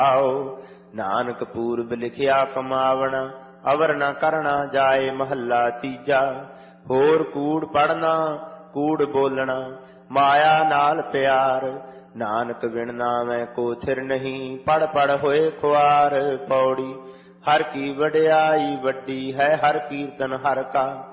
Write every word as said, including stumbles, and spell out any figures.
आओ नानक पूर्व लिखिया कमावना अवर न करना जाए महला तीजा। होर कूड़ पढ़ना कूड़ बोलना माया नाल प्यार नानक बिन नामै को थिर नहीं पढ़ पढ़ होए खुआर। पौड़ी हर की वड्याई वड्डी है हर कीर्तन हर का